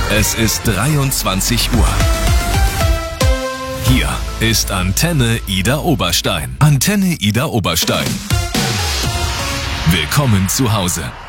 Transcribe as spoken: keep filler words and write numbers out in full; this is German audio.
Es ist dreiundzwanzig Uhr. Hier ist Antenne Ida Oberstein. Antenne Ida Oberstein. Willkommen zu Hause.